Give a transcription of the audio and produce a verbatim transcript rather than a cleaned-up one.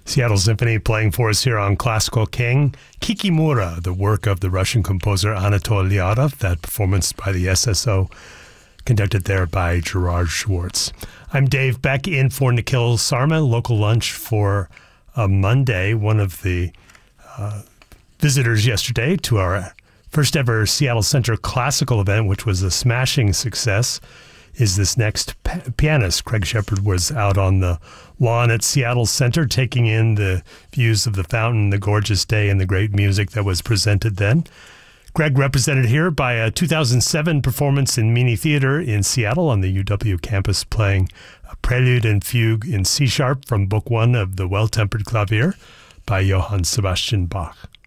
Seattle Symphony playing for us here on Classical King. Kikimura, the work of the Russian composer Anatol Lyadov, that performance by the S S O, conducted there by Gerard Schwartz. I'm Dave Beck in for Nikhil Sarma, local lunch for a Monday. One of the uh, visitors yesterday to our first ever Seattle Center classical event, which was a smashing success, is this next p- pianist. Craig Shepard was out on the lawn at Seattle Center taking in the views of the fountain, the gorgeous day, and the great music that was presented then. Greg represented here by a two thousand seven performance in Mini Theater in Seattle on the U W campus, playing a prelude and fugue in C-sharp from Book One of the Well-Tempered Clavier by Johann Sebastian Bach.